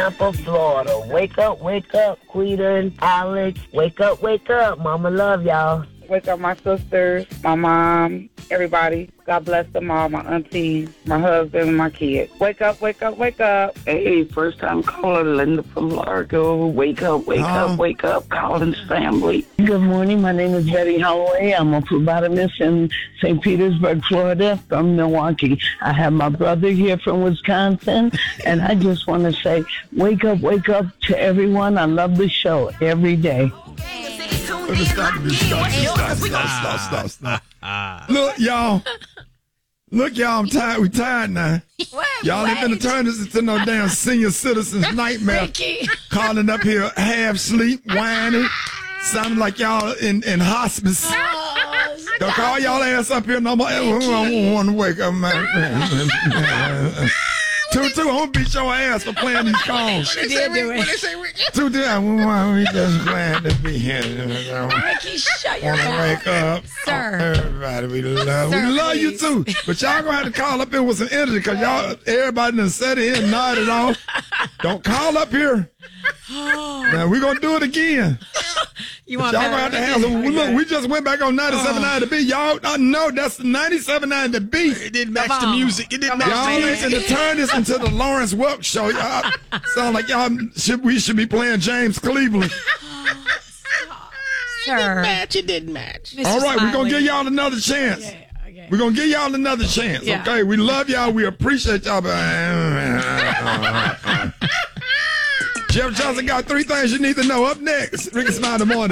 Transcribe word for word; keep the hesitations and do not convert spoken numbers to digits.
Tampa, Florida. Wake up, wake up, Quita and Alex. Wake up, wake up. Mama love y'all. Wake up my sisters, my mom, everybody. God bless them all, my aunties, my husband, and my kids. Wake up, wake up, wake up. Hey, first time caller, Linda from Largo. Wake up, wake Uh-huh. up, wake up, Collins family. Good morning. My name is Betty Holloway. I'm a phlebotomist in Saint Petersburg, Florida, from Milwaukee. I have my brother here from Wisconsin, and I just want to say, wake up, wake up to everyone. I love the show every day. Stop, stop, stop, stop, stop, stop, stop. Look, y'all. Look, y'all, I'm tired. We tired now. What? Y'all ain't finna turn this into no damn senior citizens nightmare. Calling up here half sleep, whining, sounding like y'all in, in hospice. Oh, Don't call y'all ass up here no more. I don't want to wake up, man. Tutu, I'm gonna beat your ass for playing these songs. She did do it. Tutu, we just glad to be here. Ricky, shut your Wanna mouth. wake up, Sir. everybody. We love, Sir, we love you please. too. But y'all gonna have to call up here with some energy, cause y'all, everybody done sat here and nodded off. Don't call up here. Now we gonna do it again. You But want y'all gonna have to have some. Look, we just went back on ninety-seven point nine The Beat. Y'all, I know that's the ninety-seven point nine The Beat. It didn't match Come the on. music. It didn't Come match on, the Y'all music. ain't to turn this into the Lawrence Welk show. Y'all sound like y'all should. We should be playing James Cleveland. Sir. Match. It didn't match. Mister All right, we're gonna Smiley. give y'all another chance. Yeah, okay. We're gonna give y'all another chance. Yeah. Okay, we love y'all. We appreciate y'all. Jeff Johnson got three things you need to know. Up next, Ricky Smiley in the morning.